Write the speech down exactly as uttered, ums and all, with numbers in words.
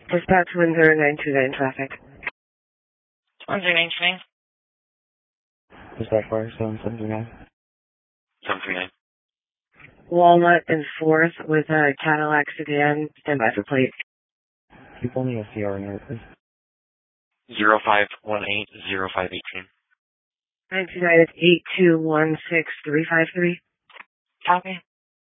Dispatch one zero nine two nine traffic. one zero nine two nine. Dispatch fire seven seven three nine. seven three nine. Walnut and fourth with a Cadillac sedan. Stand by for plate. Keep only a C R in there, please. zero five one eight zero five eighteen. nine two nine is eight two one six three five three. Copy.